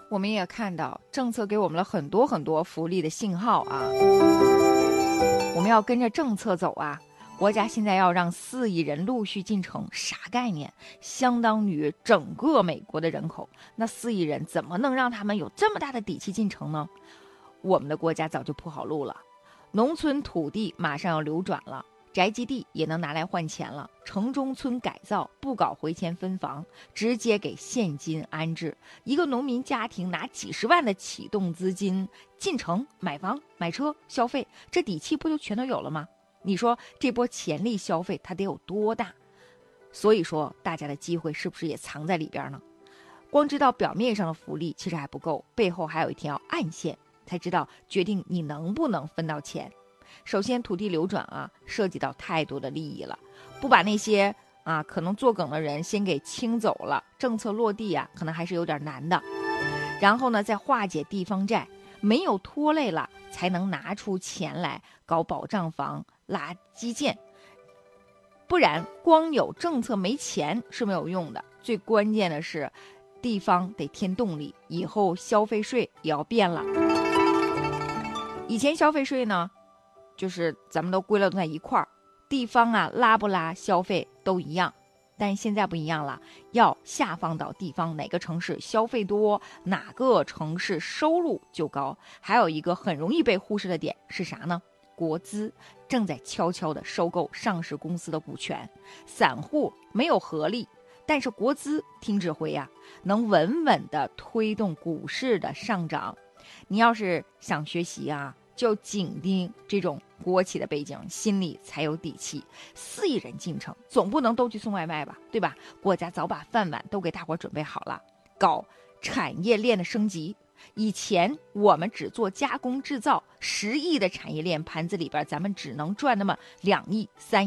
我们也看到政策给我们了很多很多福利的信号啊，我们要跟着政策走啊。国家现在要让4亿人陆续进城，啥概念？相当于整个美国的人口。那4亿人怎么能让他们有这么大的底气进城呢？我们的国家早就铺好路了，农村土地马上要流转了，宅基地也能拿来换钱了，城中村改造不搞回迁分房，直接给现金安置。一个农民家庭拿几十万的启动资金进城买房买车消费，这底气不就全都有了吗？你说这波潜力消费它得有多大？所以说大家的机会是不是也藏在里边呢？光知道表面上的福利其实还不够，背后还有一条暗线，才知道决定你能不能分到钱。首先土地流转啊，涉及到太多的利益了，不把那些可能作梗的人先给清走了，政策落地啊可能还是有点难的。然后呢，再化解地方债，没有拖累了，才能拿出钱来搞保障房拉基建，不然光有政策没钱是没有用的。最关键的是地方得添动力，以后消费税也要变了。以前消费税呢就是咱们都归了都在一块儿，地方拉不拉消费都一样，但现在不一样了，要下放到地方，哪个城市消费多，哪个城市收入就高。还有一个很容易被忽视的点是啥呢？国资正在悄悄地收购上市公司的股权，散户没有合力，但是国资听指挥能稳稳地推动股市的上涨。你要是想学习就紧盯这种国企的背景，心里才有底气。4亿人进城，总不能都去送外卖吧，对吧？国家早把饭碗都给大伙准备好了，搞产业链的升级。以前我们只做加工制造，10亿的产业链盘子里边，咱们只能赚那么2亿、3亿。